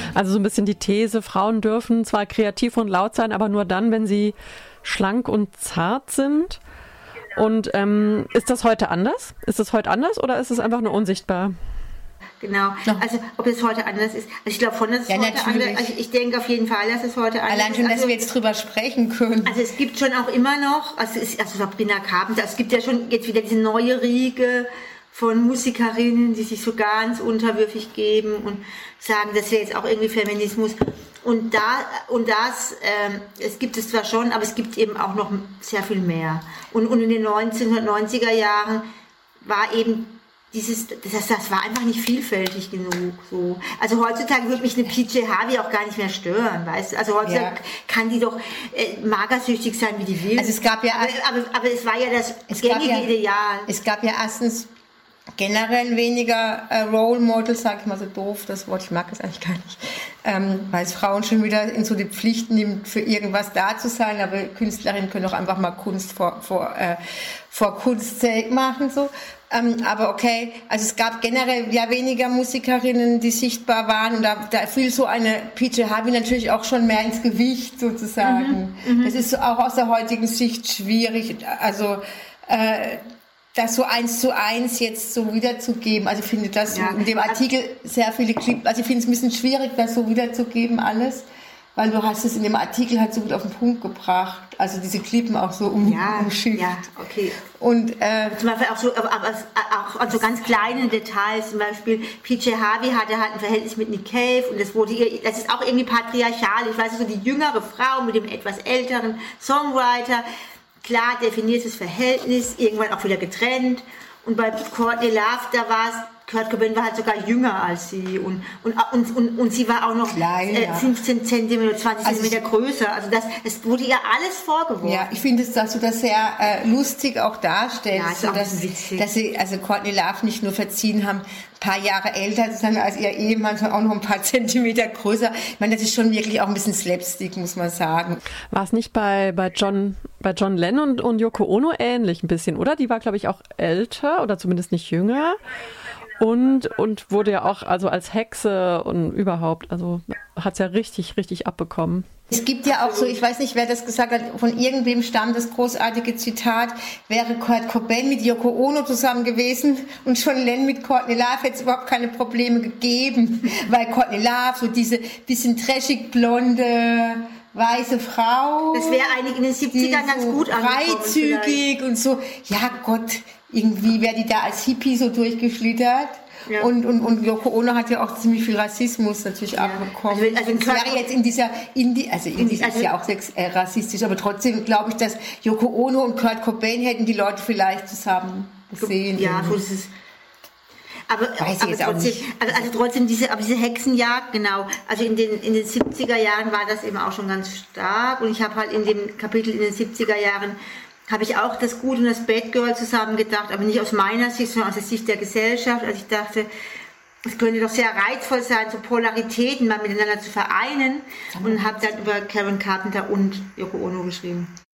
Also so ein bisschen die These, Frauen dürfen zwar kreativ und laut sein, aber nur dann, wenn sie schlank und zart sind. Und ist das heute anders? Ist es heute anders oder ist es einfach nur unsichtbar? Genau, also ob es heute anders ist. Also ich glaube schon, dass es heute natürlich. anders ist. Also ich denke auf jeden Fall, dass es heute anders ist. Allein schon, dass wir jetzt drüber sprechen können. Also es gibt schon auch immer noch, also Sabrina Carpenter, es gibt ja schon jetzt wieder diese neue Riege von Musikerinnen, die sich so ganz unterwürfig geben und sagen, das wäre jetzt auch irgendwie Feminismus. Und es gibt es zwar schon, aber es gibt eben auch noch sehr viel mehr. Und in den 1990er Jahren war eben das war einfach nicht vielfältig genug. So. Also heutzutage würde mich eine PJ Harvey auch gar nicht mehr stören, weißt du? Also heutzutage kann die doch magersüchtig sein, wie die will. Also es gab ja, aber es war ja das gängige Ideal. Es gab ja erstens generell weniger Role Models, sag ich mal so doof, das Wort, ich mag das eigentlich gar nicht, weil es Frauen schon wieder in so die Pflicht nimmt, für irgendwas da zu sein, aber Künstlerinnen können auch einfach mal Kunst vor Kunstsake machen, so. Aber okay, also es gab generell ja weniger Musikerinnen, die sichtbar waren und da fiel so eine PJ Harvey natürlich auch schon mehr ins Gewicht sozusagen. Das ist auch aus der heutigen Sicht schwierig, also das so 1:1 jetzt so wiederzugeben. Also ich finde das in dem Artikel sehr viele Clips, also ich finde es ein bisschen schwierig, das so wiederzugeben alles, weil du hast es in dem Artikel halt so gut auf den Punkt gebracht. Also diese Klippen auch so umschifft. Ja, okay. Und zum Beispiel auch an so ganz kleinen Details, zum Beispiel PJ Harvey hatte halt ein Verhältnis mit Nick Cave und das ist auch irgendwie patriarchal. Ich weiß, so die jüngere Frau mit dem etwas älteren Songwriter, klar definiertes Verhältnis, irgendwann auch wieder getrennt. Und bei Courtney Love, da war es, Kurt Cobain war halt sogar jünger als sie und sie war auch noch klein, 15 cm oder 20 cm größer. Also es wurde ihr alles vorgeworfen. Ja, ich finde, dass du das sehr lustig auch darstellst. Ja, dass sie, also Courtney Love nicht nur verziehen haben, ein paar Jahre älter zu sein als ihr Ehemann, sondern auch noch ein paar Zentimeter größer. Ich meine, das ist schon wirklich auch ein bisschen Slapstick, muss man sagen. War es nicht bei John Lennon und Yoko Ono ähnlich ein bisschen, oder? Die war, glaube ich, auch älter oder zumindest nicht jünger. Und wurde ja auch also als Hexe und überhaupt, also hat es ja richtig, richtig abbekommen. Es gibt ja auch so, ich weiß nicht, wer das gesagt hat, von irgendwem stammt das großartige Zitat, wäre Kurt Cobain mit Yoko Ono zusammen gewesen und John Lennon mit Courtney Love, hätte es überhaupt keine Probleme gegeben, weil Courtney Love, so diese bisschen trashig blonde, weiße Frau. Das wäre eigentlich in den 70ern ganz gut angekommen. Freizügig und so, ja Gott, irgendwie wäre die da als Hippie so durchgeschlittert. Ja. Und Yoko Ono hat ja auch ziemlich viel Rassismus natürlich abbekommen. Also das wäre jetzt in dieser ist ja auch rassistisch, aber trotzdem glaube ich, dass Yoko Ono und Kurt Cobain hätten die Leute vielleicht zusammen gesehen. Ja, so ist es. Aber trotzdem diese Hexenjagd, genau. Also in den 70er Jahren war das eben auch schon ganz stark und ich habe halt in dem Kapitel in den 70er Jahren habe ich auch das Good und das Bad Girl zusammen gedacht, aber nicht aus meiner Sicht, sondern aus der Sicht der Gesellschaft. Also ich dachte, es könnte doch sehr reizvoll sein, so Polaritäten mal miteinander zu vereinen und habe dann über Karen Carpenter und Yoko Ono geschrieben.